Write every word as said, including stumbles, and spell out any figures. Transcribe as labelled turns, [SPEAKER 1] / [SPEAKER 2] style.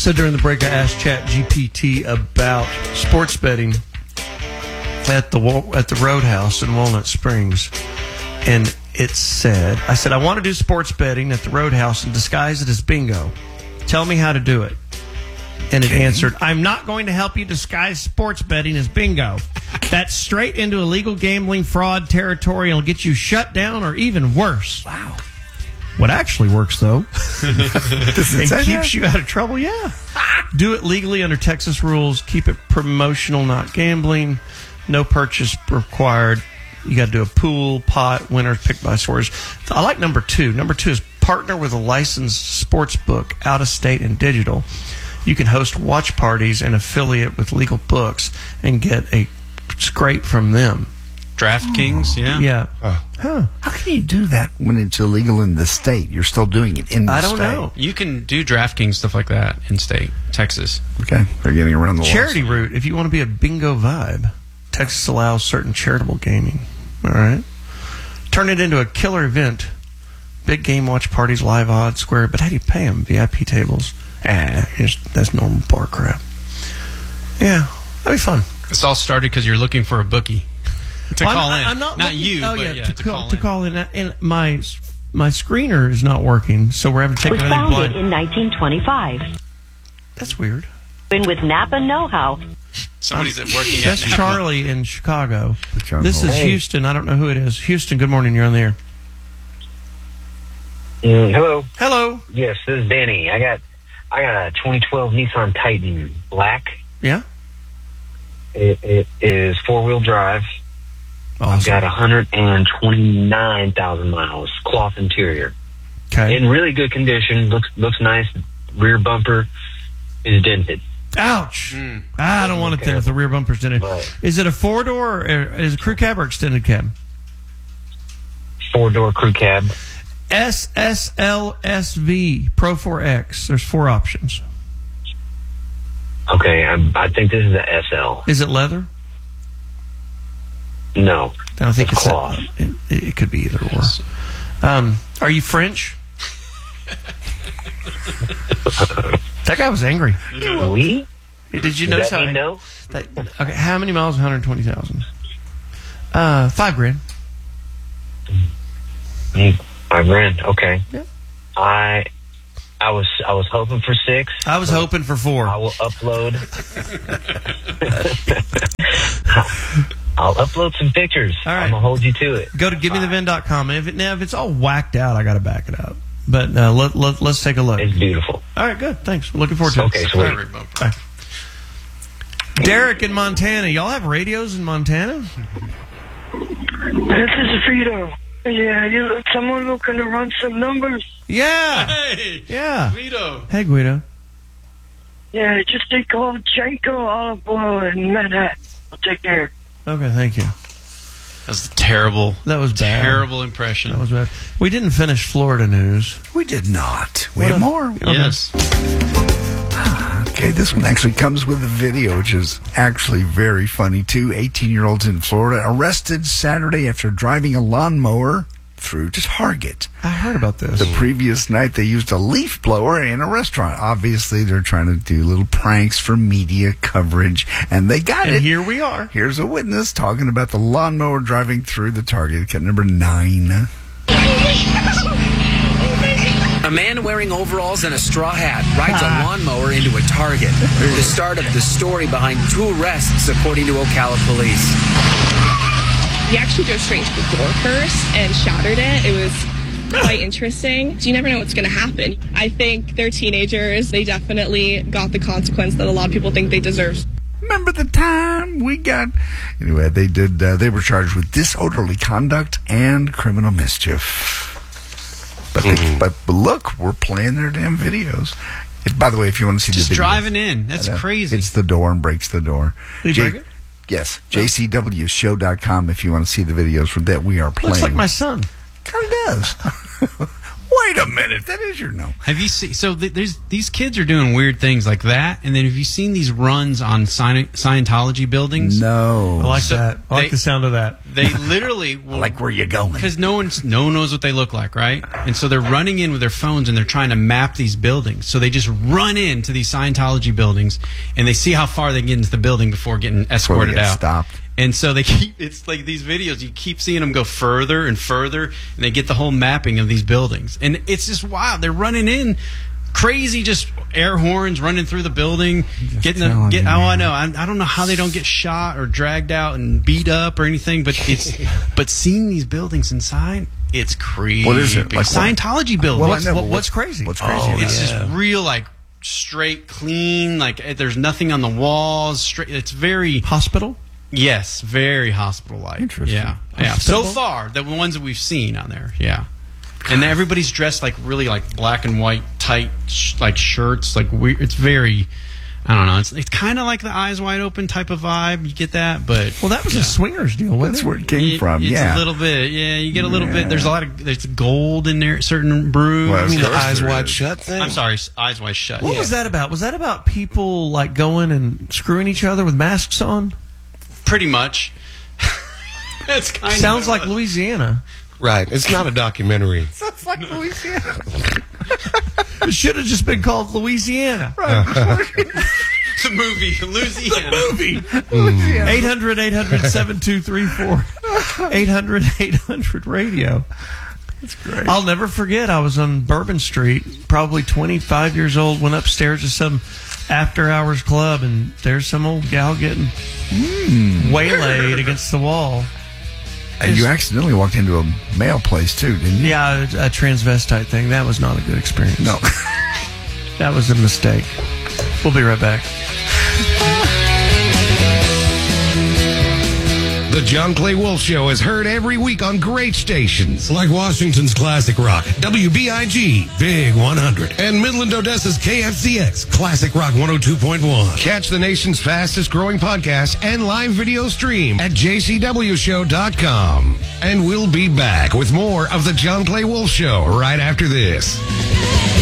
[SPEAKER 1] So during the break, I asked ChatGPT about sports betting at the at the Roadhouse in Walnut Springs, and it said, I said, I want to do sports betting at the Roadhouse and disguise it as bingo. Tell me how to do it. And it answered, I'm not going to help you disguise sports betting as bingo. That's straight into illegal gambling fraud territory and will get you shut down or even worse.
[SPEAKER 2] Wow.
[SPEAKER 1] What actually works, though,
[SPEAKER 2] Does it
[SPEAKER 1] and
[SPEAKER 2] say
[SPEAKER 1] keeps
[SPEAKER 2] that?
[SPEAKER 1] you out of trouble, yeah. Do it legally under Texas rules. Keep it promotional, not gambling. No purchase required. You got to do a pool, pot, winners picked by scores. I like number two. Number two is partner with a licensed sports book, out of state and digital. You can host watch parties and affiliate with legal books and get a scrape from them.
[SPEAKER 3] DraftKings, yeah.
[SPEAKER 1] Yeah.
[SPEAKER 2] Oh.
[SPEAKER 1] Huh.
[SPEAKER 2] How can you do that when it's illegal in the state? You're still doing it in the
[SPEAKER 1] I don't
[SPEAKER 2] state.
[SPEAKER 1] know.
[SPEAKER 3] You can do DraftKings stuff like that in state, Texas.
[SPEAKER 2] Okay, they're getting around the laws.
[SPEAKER 1] Charity route, if you want to be a bingo vibe, Texas allows certain charitable gaming. All right. Turn it into a killer event. Big game watch parties, live odds, square. But how do you pay them? V I P tables? Ah, just, that's normal bar crap. Yeah, that'd be fun.
[SPEAKER 3] This all started because you're looking for a bookie to
[SPEAKER 1] Well,
[SPEAKER 3] call
[SPEAKER 1] I'm,
[SPEAKER 3] in.
[SPEAKER 1] I'm not,
[SPEAKER 3] not
[SPEAKER 1] looking-
[SPEAKER 3] you,
[SPEAKER 1] oh,
[SPEAKER 3] but
[SPEAKER 1] yeah,
[SPEAKER 3] yeah,
[SPEAKER 1] to,
[SPEAKER 3] to,
[SPEAKER 1] call,
[SPEAKER 3] call
[SPEAKER 1] to
[SPEAKER 3] in.
[SPEAKER 1] call in. And my my screener is not working, so we're having to take
[SPEAKER 4] Was
[SPEAKER 1] everything
[SPEAKER 4] founded
[SPEAKER 1] blind.
[SPEAKER 4] in nineteen twenty-five.
[SPEAKER 1] That's weird.
[SPEAKER 4] Been with Napa Know-How.
[SPEAKER 3] Somebody's at working
[SPEAKER 1] That's
[SPEAKER 3] at
[SPEAKER 1] Charlie in Chicago.
[SPEAKER 2] Put you on
[SPEAKER 1] This
[SPEAKER 2] hold.
[SPEAKER 1] is Houston. I don't know who it is. Houston, good morning. You're on the air.
[SPEAKER 5] Mm, hello.
[SPEAKER 1] Hello.
[SPEAKER 5] Yes, this is Danny. I got I got a twenty twelve Nissan Titan Black.
[SPEAKER 1] Yeah?
[SPEAKER 5] It, it is four wheel drive. I've
[SPEAKER 1] Awesome.
[SPEAKER 5] got one hundred twenty-nine thousand miles. Cloth interior.
[SPEAKER 1] Okay.
[SPEAKER 5] In really good condition. Looks looks nice. Rear bumper is dented.
[SPEAKER 1] Ouch.
[SPEAKER 3] Mm.
[SPEAKER 1] I don't want it then if the rear bumper's in it.
[SPEAKER 5] Right.
[SPEAKER 1] Is it a four door or is it crew cab or extended cab?
[SPEAKER 5] Four door crew cab.
[SPEAKER 1] S S L S V Pro four X. There's four options.
[SPEAKER 5] Okay, I, I think this is the S L.
[SPEAKER 1] Is it leather?
[SPEAKER 5] No.
[SPEAKER 1] I don't think
[SPEAKER 5] It's
[SPEAKER 1] it's
[SPEAKER 5] cloth.
[SPEAKER 1] It, it could be either or. Um, are you French? That guy was angry.
[SPEAKER 5] We?
[SPEAKER 1] Did you
[SPEAKER 5] Does
[SPEAKER 1] notice
[SPEAKER 5] that
[SPEAKER 1] how?
[SPEAKER 5] mean no?
[SPEAKER 1] That, okay, how many miles? One hundred twenty thousand. Uh, five grand.
[SPEAKER 5] Mm, Five grand. Okay.
[SPEAKER 1] Yeah.
[SPEAKER 5] I I was I was hoping for six.
[SPEAKER 1] I was hoping for four.
[SPEAKER 5] I will upload. I'll upload some pictures.
[SPEAKER 1] All right.
[SPEAKER 5] I'm gonna hold you to it.
[SPEAKER 1] Go to give me the vin dot com, and if it now if it's all whacked out, I got to back it up. But uh, let, let let's take a look.
[SPEAKER 5] It's beautiful.
[SPEAKER 1] All right, good. Thanks. Looking forward to
[SPEAKER 5] Okay,
[SPEAKER 1] it.
[SPEAKER 5] sweet.
[SPEAKER 3] Rear bumper.
[SPEAKER 1] Bye. Derek in Montana. Y'all have radios in Montana?
[SPEAKER 6] This is Vito. Yeah, you, someone looking to run some numbers.
[SPEAKER 1] Yeah.
[SPEAKER 3] Hey,
[SPEAKER 1] Yeah.
[SPEAKER 3] Vito.
[SPEAKER 1] Hey, Guido.
[SPEAKER 6] Yeah, just take called Janko Olive Oil in Manhattan. I'll take care.
[SPEAKER 1] Okay, thank you.
[SPEAKER 3] That's a terrible,
[SPEAKER 1] That was bad.
[SPEAKER 3] terrible impression.
[SPEAKER 1] That was bad. We didn't finish Florida news.
[SPEAKER 2] We did not. We
[SPEAKER 1] What
[SPEAKER 2] have
[SPEAKER 1] a-
[SPEAKER 2] more.
[SPEAKER 3] Yes.
[SPEAKER 2] Okay, this one actually comes with a video, which is actually very funny, too. eighteen-year-olds in Florida arrested Saturday after driving a lawnmower through to Target.
[SPEAKER 1] I heard about this.
[SPEAKER 2] The previous night, they used a leaf blower in a restaurant. Obviously, they're trying to do little pranks for media coverage, and they got
[SPEAKER 1] and
[SPEAKER 2] it.
[SPEAKER 1] here we are.
[SPEAKER 2] Here's a witness talking about the lawnmower driving through the Target. Cut number nine.
[SPEAKER 7] A man wearing overalls and a straw hat rides a lawnmower into a Target. The start of the story behind two arrests, according to Ocala police.
[SPEAKER 8] He actually drove straight to the door first and shattered it. It was quite interesting. You never know what's going to happen. I think they're teenagers. They definitely got the consequence that a lot of people think they deserve.
[SPEAKER 2] Remember the time we got... Anyway, they did. Uh, they were charged with disorderly conduct and criminal mischief. But, they, but but look, we're playing their damn videos. It, by the way, if you want to see
[SPEAKER 3] Just
[SPEAKER 2] the video,
[SPEAKER 3] driving in. That's crazy.
[SPEAKER 2] It's the door and breaks the door.
[SPEAKER 1] Did he break it?
[SPEAKER 2] Yes, j c w show dot com if you want to see the videos from that we are playing.
[SPEAKER 1] Looks like my son.
[SPEAKER 2] Kind of does. Wait a minute, that is your no.
[SPEAKER 3] Have you seen? So th- there's these kids are doing weird things like that, and then have you seen these runs on Sci- Scientology buildings?
[SPEAKER 2] No.
[SPEAKER 1] I like
[SPEAKER 3] So
[SPEAKER 1] that. I like
[SPEAKER 3] they-
[SPEAKER 1] the sound of that.
[SPEAKER 3] They literally will,
[SPEAKER 2] Like where you going?
[SPEAKER 3] because no one's no one knows what they look like, right? And so they're running in with their phones and they're trying to map these buildings. So they just run into these Scientology buildings and they see how far they can get into the building before getting escorted
[SPEAKER 2] get
[SPEAKER 3] out.
[SPEAKER 2] stopped.
[SPEAKER 3] And so they keep, it's like these videos, you keep seeing them go further and further, and they get the whole mapping of these buildings. And it's just wild. They're running in crazy, just air horns running through the building, getting the,
[SPEAKER 2] telling
[SPEAKER 3] get,
[SPEAKER 2] you,
[SPEAKER 3] oh, I
[SPEAKER 2] man.
[SPEAKER 3] know. I, I don't know how they don't get shot or dragged out and beat up or anything, but it's, but seeing these buildings inside, it's creepy.
[SPEAKER 2] What is it? Like what?
[SPEAKER 3] Scientology buildings.
[SPEAKER 2] Well, I
[SPEAKER 1] What's,
[SPEAKER 2] know,
[SPEAKER 1] what,
[SPEAKER 2] but
[SPEAKER 1] what's crazy?
[SPEAKER 2] What's crazy?
[SPEAKER 1] Oh,
[SPEAKER 2] about
[SPEAKER 3] It's
[SPEAKER 2] it?
[SPEAKER 3] just real, like, straight, clean, like eh, there's nothing on the walls. Straight, it's very,
[SPEAKER 1] Hospital?
[SPEAKER 3] yes, very hospital-like.
[SPEAKER 2] Interesting.
[SPEAKER 3] Yeah, yeah. So
[SPEAKER 1] Hospitable?
[SPEAKER 3] far, the ones that we've seen on there, yeah. And everybody's dressed like really like black and white tight sh- like shirts, like weird. It's very, I don't know. It's it's kind of like the Eyes Wide Open type of vibe. You get that, but
[SPEAKER 1] Well, that was a swingers deal, wasn't
[SPEAKER 2] That's
[SPEAKER 1] it?
[SPEAKER 2] where it came
[SPEAKER 3] it-
[SPEAKER 2] from.
[SPEAKER 3] It's
[SPEAKER 2] Yeah.
[SPEAKER 3] a little bit. Yeah, you get a little
[SPEAKER 2] Yeah.
[SPEAKER 3] bit. There's a lot of there's gold in there. Certain brews.
[SPEAKER 2] Well,
[SPEAKER 9] I mean, the
[SPEAKER 2] Of course
[SPEAKER 9] eyes
[SPEAKER 2] there
[SPEAKER 9] wide
[SPEAKER 2] is.
[SPEAKER 9] shut thing.
[SPEAKER 3] I'm sorry, s- Eyes Wide Shut.
[SPEAKER 1] What
[SPEAKER 3] yeah.
[SPEAKER 1] was that about? Was that about people like going and screwing each other with masks on?
[SPEAKER 3] Pretty much. It's kind
[SPEAKER 1] Sounds
[SPEAKER 3] of
[SPEAKER 1] like Louisiana.
[SPEAKER 9] Right. It's not a documentary.
[SPEAKER 2] Sounds like Louisiana.
[SPEAKER 1] It should have just been called Louisiana.
[SPEAKER 3] the movie Louisiana.
[SPEAKER 1] Movie. eight hundred, eight hundred, seven two three four. eight hundred, eight hundred radio.
[SPEAKER 2] That's great.
[SPEAKER 1] I'll never forget. I was on Bourbon Street, probably twenty-five years old, went upstairs to some after hours club, and there's some old gal getting waylaid against the wall.
[SPEAKER 2] And you accidentally walked into a mail place too, didn't you?
[SPEAKER 1] Yeah, a, a transvestite thing. That was not a good experience.
[SPEAKER 2] No.
[SPEAKER 1] That was a mistake. We'll be right back.
[SPEAKER 10] The John Clay Wolf Show is heard every week on great stations.
[SPEAKER 11] Like Washington's Classic Rock, W B I G, Big one hundred, and Midland Odessa's K F C X, Classic Rock one oh two point one.
[SPEAKER 10] Catch the nation's fastest growing podcast and live video stream at j c w show dot com. And we'll be back with more of the John Clay Wolf Show right after this.